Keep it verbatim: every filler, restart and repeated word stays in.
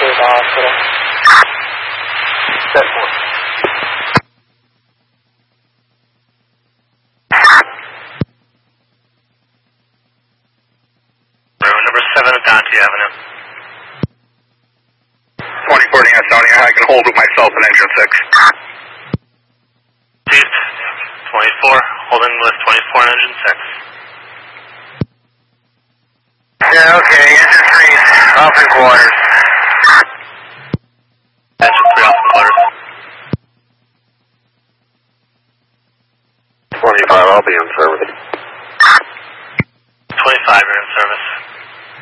to the hospital. Set one. Number seven at Dante Avenue. twenty-four Ansonia, I can hold with myself in engine six. East, twenty-four, holding with twenty-four in engine six. Yeah, okay, engine three, off in quarters. Engine three off in quarters. twenty-five, I'll be in service. twenty-five, you're in service.